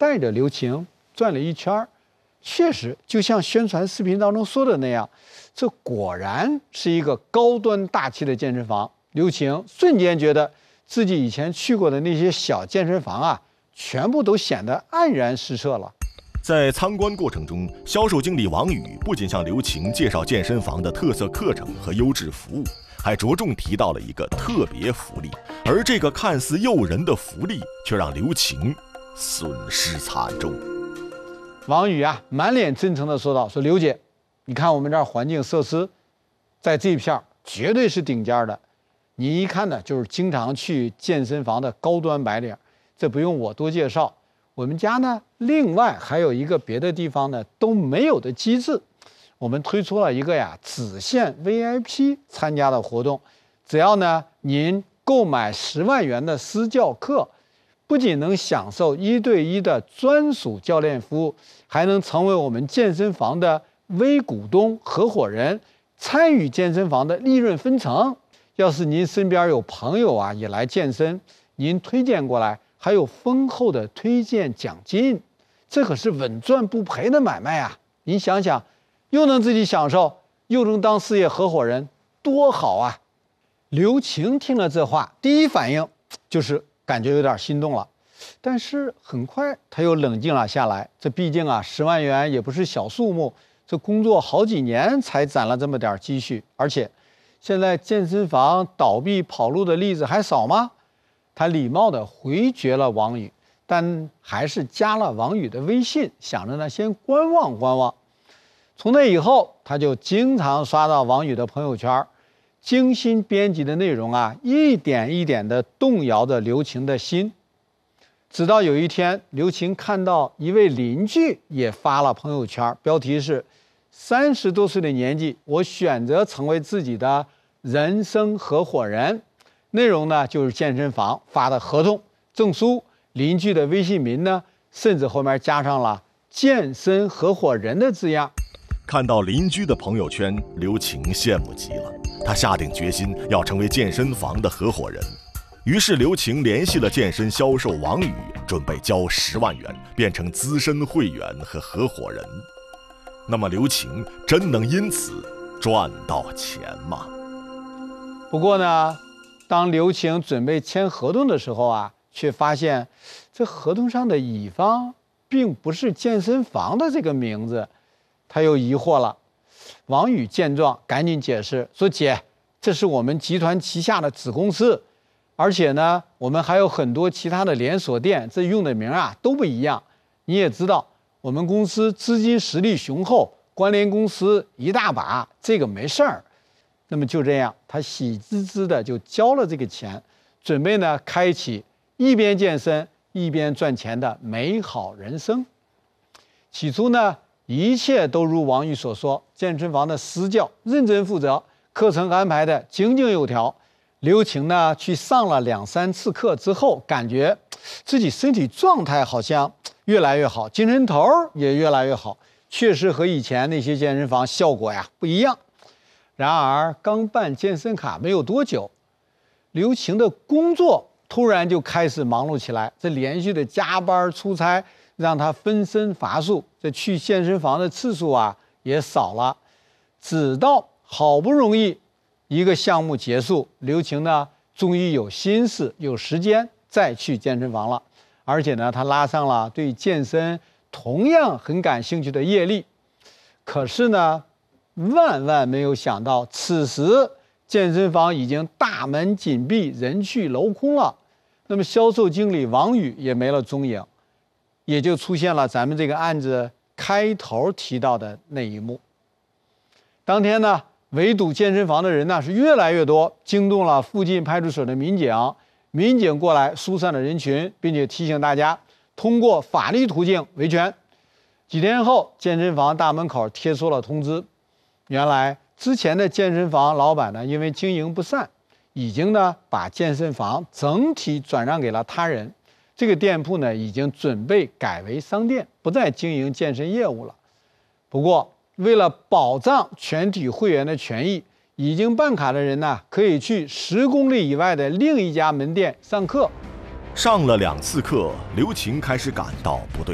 带着刘晴转了一圈，确实就像宣传视频当中说的那样，这果然是一个高端大气的健身房。刘晴瞬间觉得自己以前去过的那些小健身房啊，全部都显得黯然失色了。 在参观过程中，销售经理王宇不仅向刘晴介绍健身房的特色课程和优质服务，还着重提到了一个特别福利，而这个看似诱人的福利却让刘晴损失惨重。 王宇啊，满脸真诚地说道：“说刘姐，你看我们这儿环境设施，在这片绝对是顶尖的，你一看呢就是经常去健身房的高端白领，这不用我多介绍。我们家呢，另外还有一个别的地方呢都没有的机制，我们推出了一个呀只限 VIP 参加的活动，只要呢您购买10万元的私教课，不仅能享受1对1的专属教练服务，还能成为我们健身房的微股东合伙人，参与健身房的利润分成。要是您身边有朋友啊也来健身，您推荐过来，还有丰厚的推荐奖金，这可是稳赚不赔的买卖啊！您想想，又能自己享受，又能当事业合伙人，多好啊！刘晴听了这话，第一反应就是感觉有点心动了，但是很快他又冷静了下来。这毕竟啊，10万元也不是小数目，这工作好几年才攒了这么点积蓄，而且现在健身房倒闭跑路的例子还少吗？他礼貌地回绝了王宇，但还是加了王宇的微信，想着呢先观望观望。从那以后，他就经常刷到王宇的朋友圈，精心编辑的内容啊，一点一点地动摇着刘晴的心。直到有一天，刘晴看到一位邻居也发了朋友圈，标题是30多岁的年纪，我选择成为自己的人生合伙人。内容呢就是健身房发的合同证书，邻居的微信名呢甚至后面加上了健身合伙人的字样。 看到邻居的朋友圈，刘晴羡慕极了，她下定决心要成为健身房的合伙人。于是刘晴联系了健身销售王宇，准备交10万元变成资深会员和合伙人。那么刘晴真能因此赚到钱吗？ 不过呢，当刘晴准备签合同的时候啊，却发现这合同上的乙方并不是健身房的这个名字，他又疑惑了。王宇见状赶紧解释说：“姐，这是我们集团旗下的子公司，而且呢，我们还有很多其他的连锁店，这用的名啊都不一样。你也知道，我们公司资金实力雄厚，关联公司一大把，这个没事儿。”那么就这样，他喜滋滋的就交了这个钱，准备呢开启一边健身一边赚钱的美好人生。起初呢，一切都如王宇所说，健身房的私教认真负责，课程安排的井井有条。刘晴呢去上了2、3次课之后，感觉自己身体状态好像越来越好，精神头也越来越好，确实和以前那些健身房效果呀不一样。然而刚办健身卡没有多久，刘晴的工作突然就开始忙碌起来，这连续的加班出差让他分身乏术，这去健身房的次数啊也少了。直到好不容易一个项目结束，刘晴呢终于有心思有时间再去健身房了，而且呢他拉上了对健身同样很感兴趣的叶丽。可是呢万万没有想到，此时健身房已经大门紧闭，人去楼空了。那么销售经理王宇也没了踪影，也就出现了咱们这个案子开头提到的那一幕。当天呢，围堵健身房的人呢是越来越多，惊动了附近派出所的民警。民警过来疏散了人群，并且提醒大家通过法律途径维权。几天后，健身房大门口贴出了通知。原来之前的健身房老板呢，因为经营不善，已经呢把健身房整体转让给了他人。这个店铺呢，已经准备改为商店，不再经营健身业务了。不过，为了保障全体会员的权益，已经办卡的人呢，可以去10公里以外的另一家门店上课。 上了2次课，刘晴开始感到不对